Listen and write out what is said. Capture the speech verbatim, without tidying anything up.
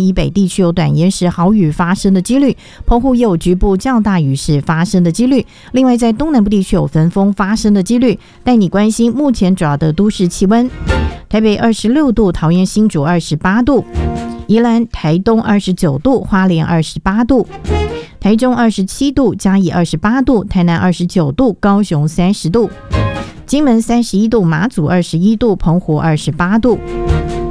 以北地区有短延时豪雨发生的几率，澎湖也有局部较大雨势发生的几率。另外在东南部地区有焚风发生的几率。带你关心目前主要的都市气温，台北二十六度，桃园新竹二十八度，宜兰台东二十九度，花莲二十八度，台中二十七度，嘉义二十八度，台南二十九度，高雄三十度，金门三十一度，马祖二十一度，澎湖二十八度。